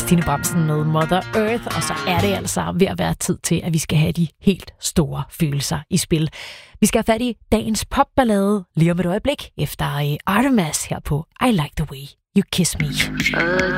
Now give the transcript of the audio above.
Stine Bramsen med Mother Earth, og så er det altså ved at være tid til, at vi skal have de helt store følelser i spil. Vi skal have fat i dagens popballade lige om et øjeblik efter Artemis her på I Like The Way You Kiss Me.